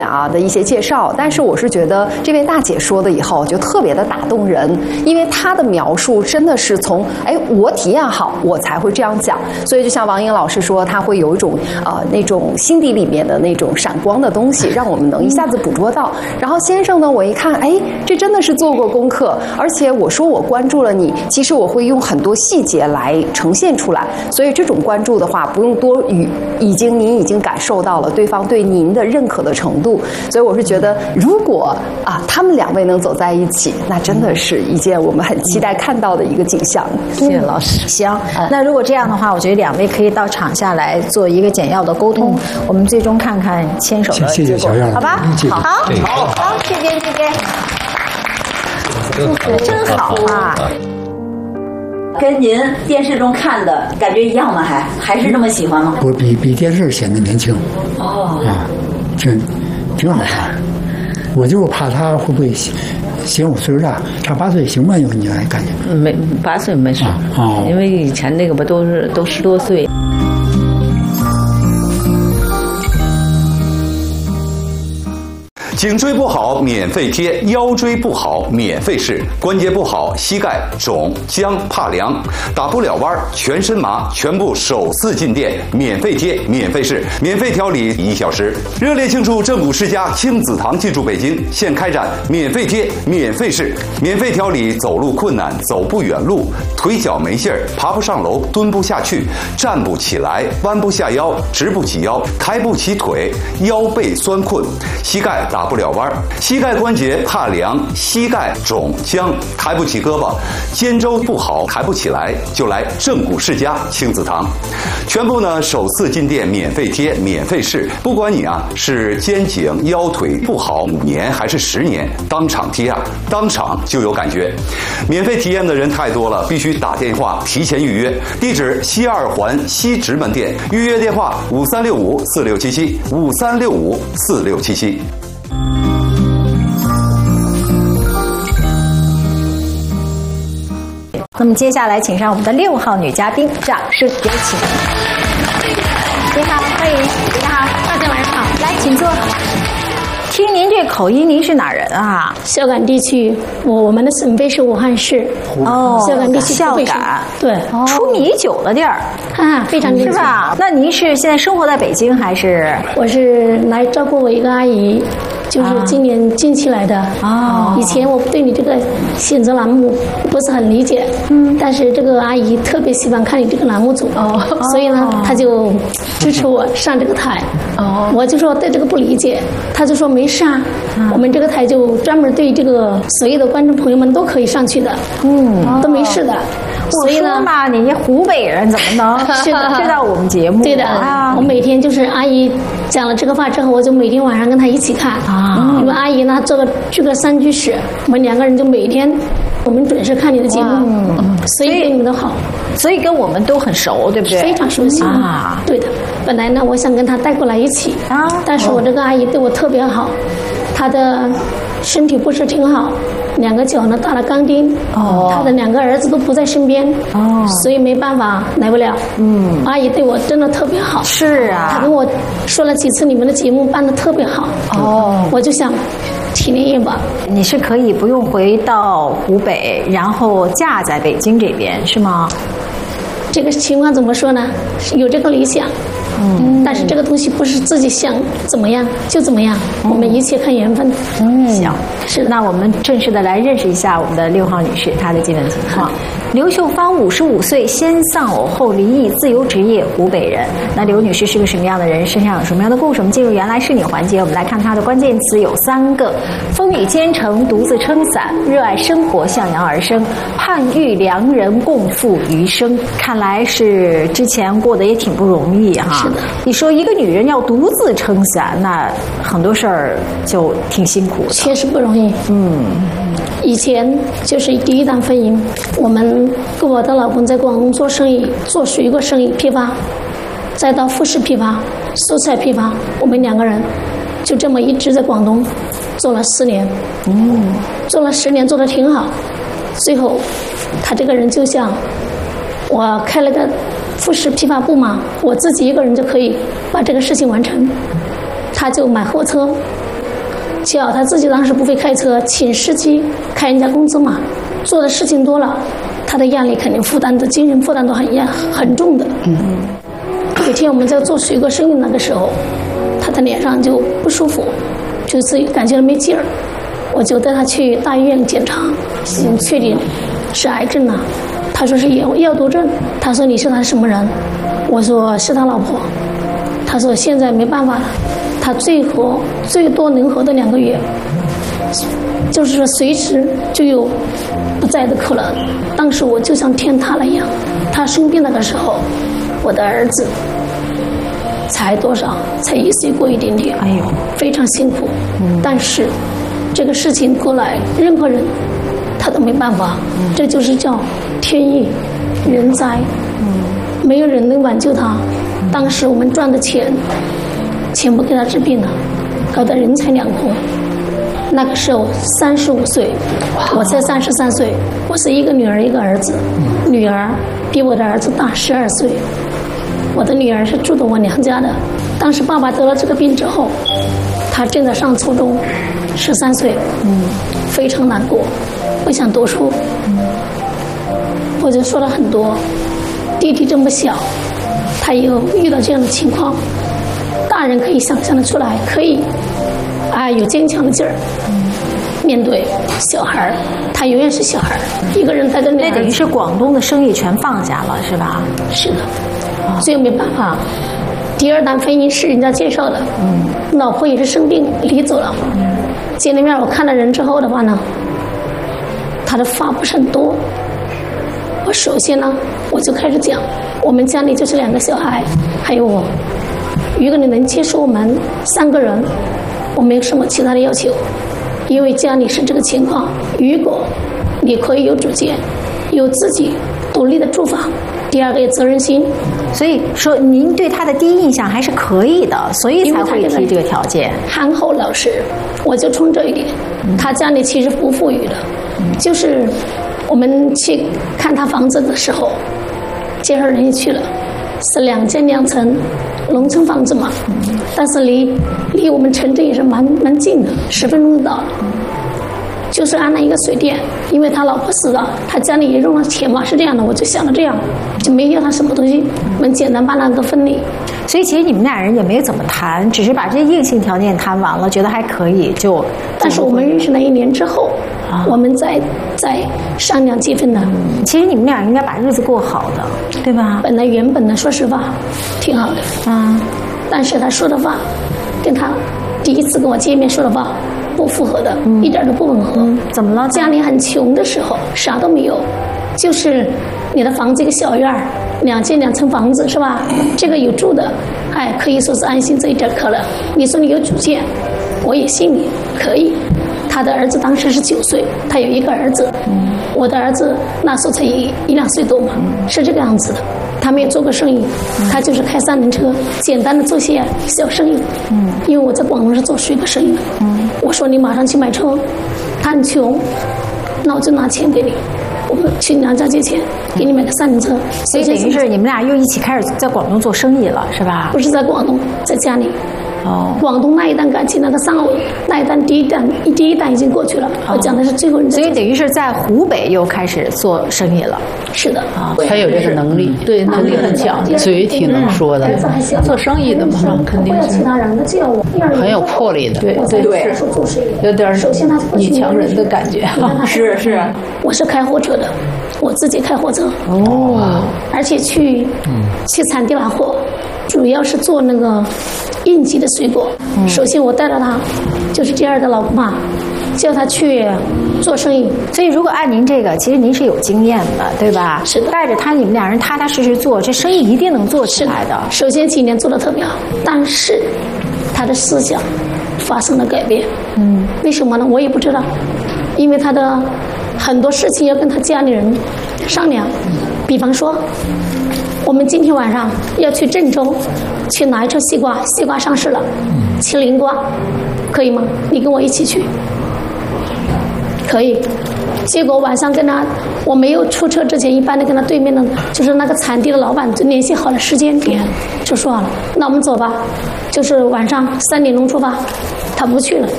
的一些介绍，但是我是觉得这位大姐说的以后就特别的打动人，因为她的描述真的是从我体验好我才会这样讲，所以就像王颖老师说，她会有一种那种心底里面的那种闪光的东西，让我们能一下子捕捉到。然后先生呢，我一看，这真的是做过功课，而且我说我关注了你，其实我会用很多细节来呈现出来，所以这种关注的话不用多语，您已经感受到了对方对您的认可的程度。所以我是觉得，如果他们两位能走在一起，那真的是一件我们很期待看到的一个景象。 谢谢老师。行，那如果这样的话，我觉得两位可以到场下来做一个简要的沟通，我们最终看看牵手的结果。 谢谢小燕， 好吧？好，谢谢。真好啊！ 跟您电视中看的感觉一样吗？还是这么喜欢吗？ 我比电视显得年轻。这挺好看。我就怕他会不会嫌我岁数大，差8岁行吗？有你来感觉？ 没8岁没事，因为以前那个吧都10多岁。 颈椎不好免费贴，腰椎不好免费试，关节不好膝盖肿僵怕凉打不了弯全身麻，全部首次进店免费贴免费试免费调理1小时。热烈庆祝正骨世家亲子堂进驻北京，现开展免费贴免费试免费调理走路困难走不远路腿脚没劲儿爬不上楼蹲不下去站不起来弯不下腰直不起腰抬不起腿腰背酸困膝盖打不了弯膝盖关节怕凉膝盖肿僵抬不起胳膊肩周不好抬不起来就来正骨世家亲子堂，全部呢首次进店免费贴免费试，不管你是肩颈腰腿不好5年还是10年，当场贴当场就有感觉。免费体验的人太多了，必须打电话提前预约。地址西2环西直门店，预约电话5365467753654677。 那么接下来请上我们的6号女嘉宾，掌声有请。你好，欢迎。你好，大家晚上好，来请坐。听您这口音，您是哪人啊？ 孝感地区，我们的省会是武汉市。孝感地区。 孝感， 对， 出米酒的地儿非常是吧？那您是现在生活在北京还是？ 我是来照顾我一个阿姨。就是今年近期来的以前我对你这个选择栏目不是很理解，但是这个阿姨特别喜欢看你这个栏目组所以呢，她就支持我上这个台我就说对这个不理解，她就说没事我们这个台就专门对这个所有的观众朋友们都可以上去的，都没事的。 所以呢嘛，你这湖北人怎么能知道我们节目？ 对的我每天就是阿姨讲了这个话之后，我就每天晚上跟她一起看因为阿姨呢做个这个3居室，我们2个人就每天我们准时看你的节目所以对你们都好， 所以跟我们都很熟，对不对？ 非常熟悉对的。本来呢我想跟她带过来一起但是我这个阿姨对我特别好，她的身体不是挺好，2个脚呢打了钢钉她的2个儿子都不在身边所以没办法来不了阿姨对我真的特别好。 是啊， 她跟我说了几次你们的节目办得特别好我就想体验一把。 你是可以不用回到湖北，然后嫁在北京这边是吗？ 这个情况怎么说呢，有这个理想但是这个东西不是自己想怎么样就怎么样我们一切看缘分行，是的。那我们正式的来认识一下我们的6号女士，她的基本情况。刘秀芳55岁，先丧偶后离异，自由职业，湖北人。那刘女士是个什么样的人？身上有什么样的故事？我们进入原来是你环节，我们来看她的关键词有3个：风雨兼程，独自撑伞，热爱生活，向阳而生，盼遇良人，共赴余生。看来是之前过得也挺不容易是的。 你说一个女人要独自撑伞，那很多事儿就挺辛苦的， 确实不容易。以前就是第1档婚姻，我们跟我的老公在广东做生意，做水果生意批发，再到副食批发、蔬菜批发，我们2个人就这么一直在广东做了10年。做了10年，做得挺好。最后，他这个人就像我开了个副食批发部嘛，我自己一个人就可以把这个事情完成。他就买货车， 叫他自己当时不会开车，请司机开人家工资嘛，做的事情多了，他的压力肯定负担的精神负担都很重的。有天我们在做水果生意那个时候，他的脸上就不舒服，就是感觉没劲儿，我就带他去大医院检查，确定是癌症了。他说是药毒症。他说你是他什么人？我说是他老婆。他说现在没办法了，他最多能活的2个月，就是说随时就有不在的可能。当时我就像天塌了一样。他生病那个时候，我的儿子才多少？才1岁过一点点。哎呦，非常辛苦。但是这个事情过来，任何人他都没办法。这就是叫天意人灾。没有人能挽救他。当时我们赚的钱全部给他治病了，搞得人财两空。那个时候35岁，我才33岁，我是一个女儿1个儿子，女儿比我的儿子大12岁。我的女儿是住的我娘家的。当时爸爸得了这个病之后，他正在上初中，13岁，非常难过，不想读书。我就说了很多。弟弟这么小，他有遇到这样的情况，大人可以想象得出来，可以有坚强的劲儿。面对小孩，他永远是小孩，一个人带着那等于是广东的生意全放下了，是吧？ 是的，所以没办法。第2单婚姻是人家介绍的，老婆也是生病离走了。见了面我看了人之后的话呢，他的话不是很多。我首先呢，我就开始讲，我们家里就是2个小孩，还有我。如果你能接受我们3个人，我没有什么其他的要求，因为家里是这个情况。如果你可以有主见，有自己独立的住房，第2个有责任心。 所以说您对他的第一印象还是可以的，所以才会提这个条件。 憨厚老实，我就冲这一点。他家里其实不富裕的，就是我们去看他房子的时候，介绍人也去了，是2间2层农村房子嘛，但是离我们城镇也是蛮近的，10分钟就到了。就是安了一个水电，因为他老婆死了，他家里也用了钱嘛，是这样的，我就想了这样，就没要他什么东西，我们简单办了个婚礼。 所以其实你们2人也没有怎么谈，只是把这些硬性条件谈完了，觉得还可以就。 但是我们认识了1年之后，我们再商量结婚的。 其实你们俩应该把日子过好的，对吧？ 原本的说实话挺好的但是他说的话跟他第一次跟我见面说的话不符合的，一点都不吻合。 怎么了？ 家里很穷的时候啥都没有，就是你的房子一个小院儿，2间2层房子是吧？这个有住的，可以说是安心这一点可能。你说你有主见，我也信你，可以。他的儿子当时是9岁，他有1个儿子，我的儿子那时候才1、2岁多嘛，是这个样子的。他没有做过生意，他就是开3轮车，简单的做些小生意。因为我在广东是做水果生意的。我说你马上去买车，他很穷，那我就拿钱给你，我们去娘家借钱，给你买个3轮车。 所以等于是你们俩又一起开始在广东做生意了，是吧？ 不是在广东，在家里。广东那一单感情那个上午那一单第一单已经过去了，我讲的是最后人。 所以等于是在湖北又开始做生意了。 是的他有这个能力，对，能力很强，嘴挺能说的，做生意的嘛，肯定是很有魄力的，对，有点女强人的感觉。 是， 我是开货车的，我自己开货车而且去产地拿货，主要是做那个应季的水果。首先我带着他，就是第2个老公嘛，叫他去做生意。 所以如果按您这个，其实您是有经验的，对吧？ 是的。 带着他，你们2人踏踏实实做，这生意一定能做起来的。 首先几年做得特别好，但是他的思想发生了改变。为什么呢？我也不知道，因为他的很多事情要跟他家里人商量。比方说，我们今天晚上要去郑州去拿一车西瓜，西瓜上市了，麒麟瓜，可以吗？你跟我一起去。可以。结果晚上跟他，我没有出车之前，一般的跟他对面的，就是那个产地的老板就联系好了时间点，就说好了，那我们走吧，就是晚上3点钟出发。他不去了，